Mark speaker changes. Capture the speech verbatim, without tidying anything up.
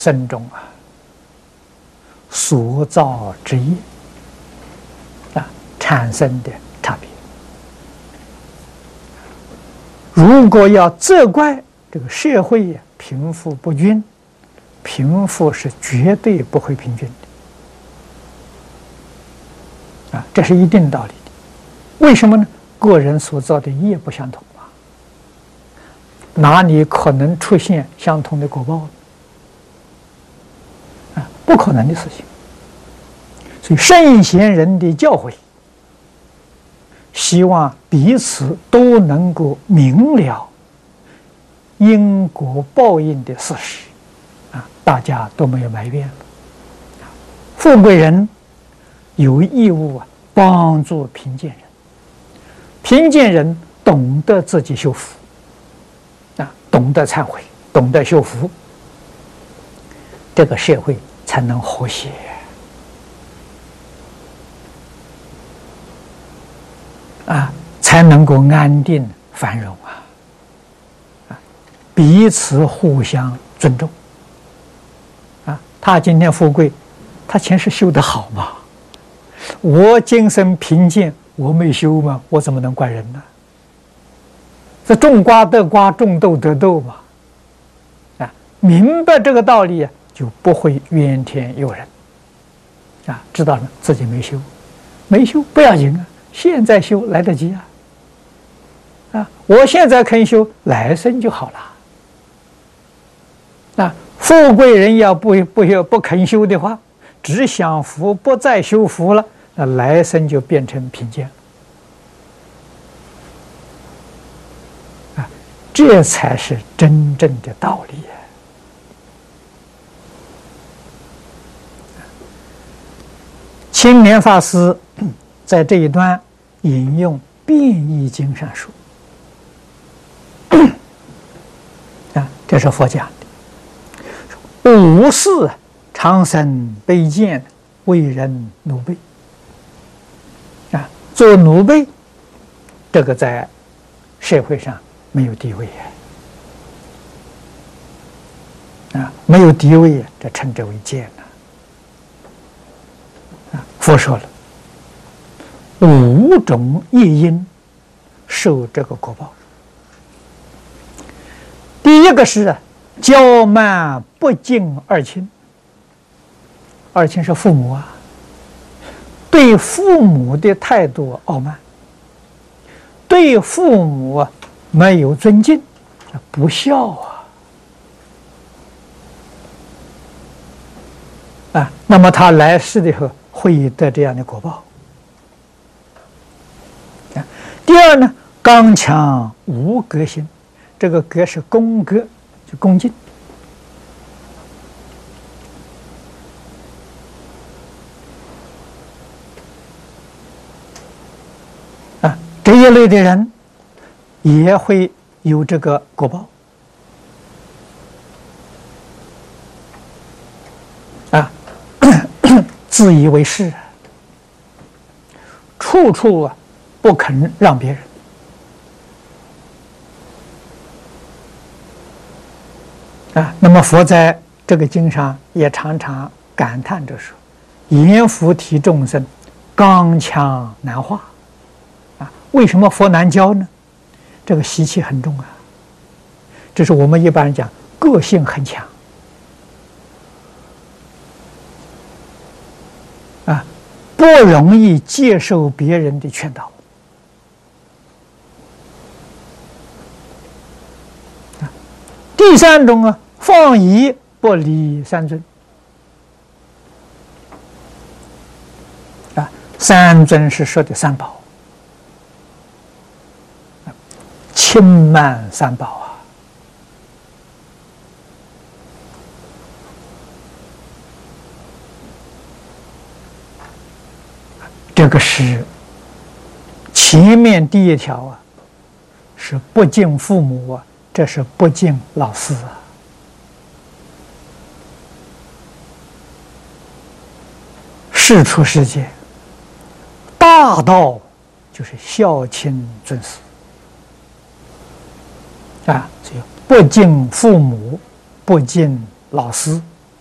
Speaker 1: 生中啊所造之业啊产生的差别。如果要责怪这个社会贫富不均，贫富是绝对不会平均的啊，这是一定道理的。为什么呢？个人所造的业不相同啊，哪里可能出现相同的果报呢？啊，不可能的事情。所以圣贤人的教诲，希望彼此都能够明了因果报应的事实啊，大家都没有埋怨了。富贵人有义务啊帮助贫贱人，贫贱人懂得自己修福啊，懂得忏悔，懂得修福，这个社会才能和谐啊，才能够安定繁荣啊！啊，彼此互相尊重啊。他今天富贵，他前世修得好嘛？我今生贫贱，我没修嘛，我怎么能怪人呢？这种瓜得瓜，种豆得豆嘛。啊，明白这个道理啊，就不会怨天尤人啊。知道了自己没修，没修不要紧啊。现在修来得及啊！啊，我现在肯修，来生就好了。啊，富贵人要不不不不肯修的话，只享福不再修福了，那来生就变成贫贱。啊，这才是真正的道理啊！青莲法师在这一段引用《变异经》上说：“啊，这是佛讲的，无事常生卑贱，为人奴婢。啊，做奴婢，这个在社会上没有地位啊，没有地位，这称之为贱了。啊，佛说了。”五种业因受这个果报。第一个是骄慢不敬二亲，二亲是父母啊，对父母的态度傲慢，对父母没有尊敬，不孝啊啊，那么他来世的时候会得这样的果报。第二呢，刚强无格心，这个格是恭格，就恭敬啊，这一类的人也会有这个果报啊，自以为是，处处啊不肯让别人啊，那么佛在这个经上也常常感叹着说：“阎浮提众生，刚强难化。”啊，为什么佛难教呢？这个习气很重啊，这是我们一般人讲个性很强啊，不容易接受别人的劝导。第三种啊，放逸不理三尊啊，三尊是说的三宝，轻慢三宝啊，这个是前面第一条啊，是不敬父母啊。这是不敬老师啊！世出世间，大道就是孝亲尊师啊，所以不敬父母，不敬老师，